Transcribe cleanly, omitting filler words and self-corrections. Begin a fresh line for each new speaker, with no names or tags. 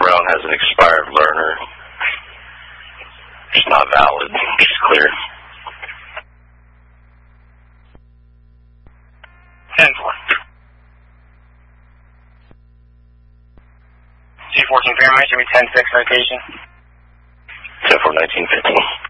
Brown has an expired learner. It's not valid. It's clear.
10-4. G14 Fairmont, should be 10-6 citation.
10-4, 1915.